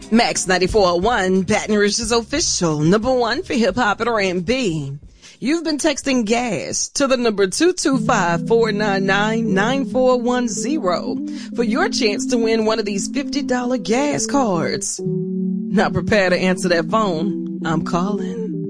Max 94.1, Baton Rouge's official number one for hip-hop and R&B. You've been texting GAS to the number 225-499-9410 for your chance to win one of these $50 gas cards. Not prepared to answer that phone? I'm calling.